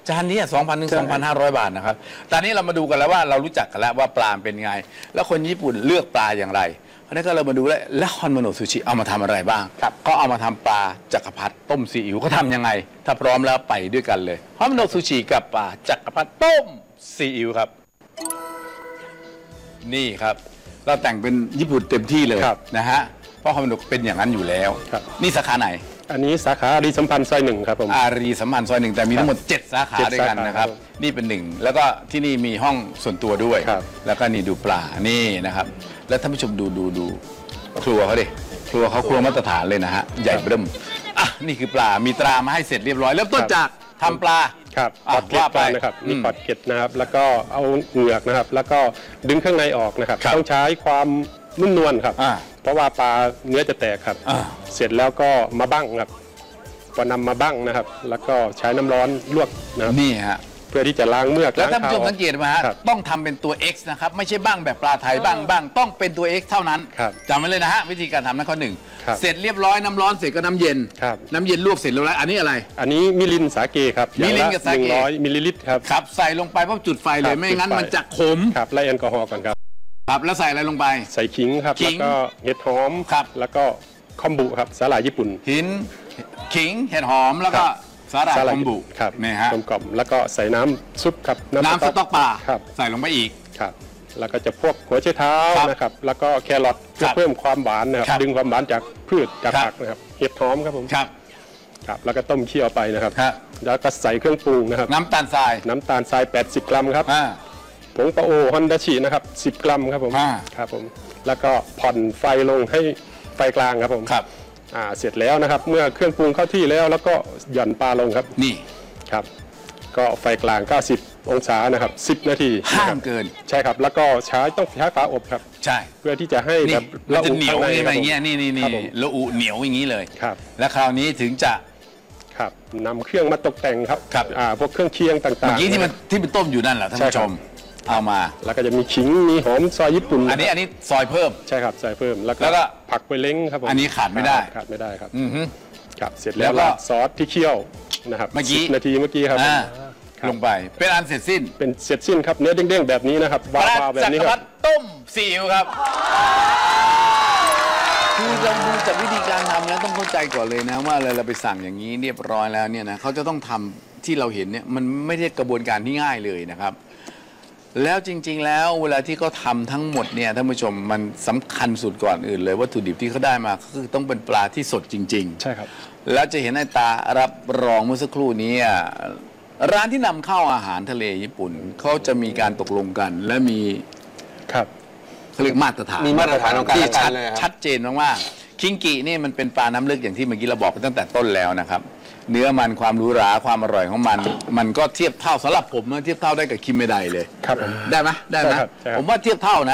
จานนี้2,000 ถึง 2,500 บาทนะครับตอนนี้เรามาดูกันแล้วว่าเรารู้จักกันแล้วว่าปลาเป็นไง แล้วคนญี่ปุ่นเลือกปลาอย่างไรเพราะนั้นก็เรามาดูแล้วฮอนโมโนะซูชิเอามาทำอะไรบ้างก็เอามาทำปลาจักรพรรดิต้มซีอิ๊วเขาทำยังไงถ้าพร้อมแล้วไปด้วยกันเลยฮอนโมโนะซูชิกับปลาจักรพรรดิต้มซีอิ๊วครับนี่ครับเราแต่งเป็นญี่ปุ่นเต็มที่เลยนะฮะเพราะฮอนโมโนะเป็นอย่างนั้นอยู่แล้วนี่สาขาไหนอันนี้สาขาอารีสัมพันธ์ซอย1ครับผมอารีสัมพันธ์ซอย1แต่มีทั้งหมด7 สาขาด้วยกันนะครับนี่เป็น1แล้วก็ที่นี่มีห้องส่วนตัวด้วยแล้วก็นี่ดูปลานี่นะครับแล้วท่านผู้ชมดูครัวเขาดิครัวเขาครัวมาตรฐานเลยนะฮะใหญ่เบิ่มอ่ะนี่คือปลามีตรามาให้เสร็จเรียบร้อยเริ่มต้นจากทำปลาครับปอดเกล็ดไปนะครับนี่ปอดเกล็ดนะครับแล้วก็เอาเหงือกนะครับแล้วก็ดึงข้างในออกนะครับต้องใช้ความนุ่มนวลครับเพราะว่าปลาเนื้อจะแตกครับเสร็จแล้วก็มาบั้งครับพอนำมาบั้งนะครับแล้วก็ใช้น้ำร้อนลวกนะครับนี่ฮะเพื่อที่จะล้างเมือกแล้วท่านผู้ชมสังเกตไหมฮะต้องทำเป็นตัว X นะครับไม่ใช่บ้างแบบปลาไทยบ้างต้องเป็นตัว X เท่านั้นจำไว้เลยนะฮะวิธีการทำนั่นข้อหนึ่งเสร็จเรียบร้อยน้ำร้อนเสร็จก็น้ำเย็นน้ำเย็นลวกเสร็จแล้วอันนี้อะไรอันนี้มิรินสาเกครับมิรินกับสาเก 100 มิลลิลิตรครับใส่ลงไปเพราะจุดไฟเลยไม่งั้นมันจะขมครับไล่แอลกอฮอล์ก่อนครับแล้วใส่อะไรลงไปใส่ขิงครับแล้วก็เห็ดหอมแล้วก็คอมบุครับสาหร่ายญี่ปุ่นขิงเห็ดหอมแล้วก็สาหร่ายคอมบุครับนี่ฮะกลมๆแล้วก็ใส่น้ำซุปครับน้ำสต๊อกปลาใส่ลงไปอีกครับแล้วก็จะพวกหัวไชเท้านะครับแล้วก็แครอทเพื่อเพิ่มความหวานนะครับดึงความหวานจากพืชจากผักนะครับเห็ดหอมครับผมครับแล้วก็ต้มเคี่ยวไปนะครับแล้วก็ใส่เครื่องปรุงนะครับน้ำตาลทราย 80 กรัมครับผงปะโอฮอนดาชินะครับ10 กรัมครับผมครับผมแล้วก็ผ่อนไฟลงให้ไฟกลางครับผมเสร็จแล้วนะครับเมื่อเครื่องปรุงเข้าที่แล้วก็หย่อนปลาลงครับนี่ครับก็ไฟกลาง90 องศานะครับ10 นาทีห้ามเกินใช่ครับแล้วก็ต้องใช้ฝาอบครับใช่เพื่อที่จะให้แบบละอุเหนียวอะไรเงี้ยนี่ละอุเหนียวอย่างนี้เลยครับและคราวนี้ถึงจะครับนำเครื่องมาตกแต่งครับพวกเครื่องเคียงต่างๆเมื่อกี้ที่มันต้มอยู่นั่นแหละท่านผู้ชมเอามาแล้วก็จะมีขิงมีหอมซอยญี่ปุ่นอันนี้ซอยเพิ่มใช่ครับซอยเพิ่มแล้วก็ผักไปเล้งครับผมอันนี้ขาดไม่ได้ครับครับเสร็จแล้วก็ซอสที่เคี่ยวนะครับ10 นาทีเมื่อกี้ครับลงไปเป็นอันเสร็จสิ้นครับเนื้อเด้งๆแบบนี้นะครับวาวๆแบบนี้ครับต้มซีอิ๊วครับคือเราดูจากวิธีการทำแล้วต้องเข้าใจก่อนเลยนะว่าเราไปสั่งอย่างนี้เรียบร้อยแล้วเนี่ยนะเขาจะต้องทำที่เราเห็นเนี่ยมันไม่ได้กระบวนการที่ง่ายเลยนะครับแล้วจริงๆแล้วเวลาที่เขาทำทั้งหมดเนี่ยท่านผู้ชมมันสำคัญสุดก่อนอื่นเลยวัตถุดิบที่เขาได้มาคือต้องเป็นปลาที่สดจริงๆใช่ครับแล้วจะเห็นในตารับรองเมื่อสักครู่นี้ร้านที่นำเข้าอาหารทะเลญี่ปุ่นเขาจะมีการตกลงกันและมีครับเขาเรียกมาตรฐานที่ชัดเจนมากๆคิงกินี่มันเป็นปลาน้ำลึกอย่างที่เมื่อกี้เราบอกไปตั้งแต่ต้นแล้วนะครับเนื้อมันความหรูหราความอร่อยของมันก็เทียบเท่าสำหรับผมเทียบเท่าได้กับคิมเมไดเลยครับได้ไหมผมว่าเทียบเท่านะ